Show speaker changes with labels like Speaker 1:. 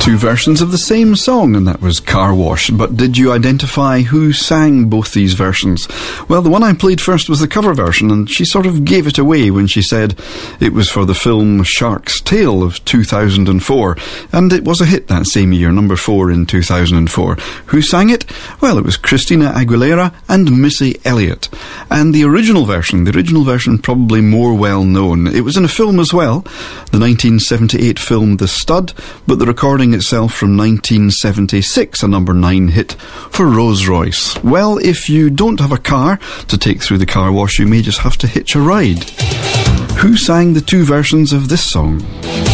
Speaker 1: Two versions of the same song, and that was Car Wash. But did you identify who sang both these versions? Well, the one I played first was the cover version, and she sort of gave it away when she said it was for the film Shark's Tale of 2004, and it was a hit that same year, number 4 in 2004. Who sang it? Well, it was Christina Aguilera and Missy Elliott. And the original version probably more well known. It was in a film as well, the 1978 film The Stud, but the recording itself from 1976, a number 9 hit for Rose Royce. Well, if you don't have a car to take through the car wash, you may just have to hitch a ride. Who sang the two versions of this song?